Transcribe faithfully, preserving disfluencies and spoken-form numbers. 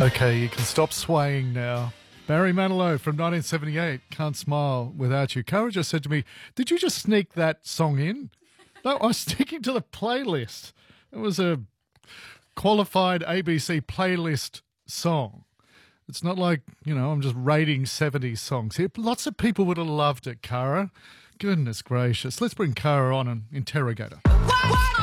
Okay, you can stop swaying now. Barry Manilow from nineteen seventy-eight, Can't Smile Without You. Cara just said to me, did you just sneak that song in? No, I was sticking to the playlist. It was a qualified A B C playlist song. It's not like, you know, I'm just rating seventies songs here. Lots of people would have loved it, Cara. Goodness gracious. Let's bring Cara on and interrogate her.